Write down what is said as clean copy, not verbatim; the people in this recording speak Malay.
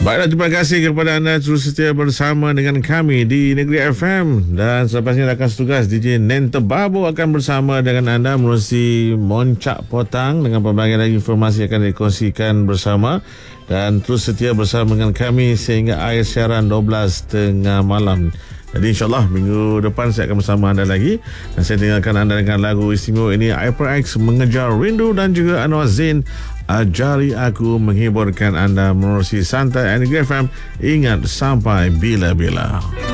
Baiklah, terima kasih kepada anda terus setia bersama dengan kami di Negeri FM. Dan selepasnya rakan setugas DJ Nenta Babu akan bersama dengan anda menerusi Moncak Potang dengan pelbagai lagi informasi akan dikongsikan bersama. Dan terus setia bersama dengan kami sehingga akhir siaran 12 tengah malam. Jadi insyaAllah minggu depan saya akan bersama anda lagi. Dan saya tinggalkan anda dengan lagu istimewa ini, HyperX Mengejar Rindu, dan juga Anwar Zain Ajari Aku, menghiburkan anda menerusi Santai Negeri FM. Ingat, sampai bila-bila.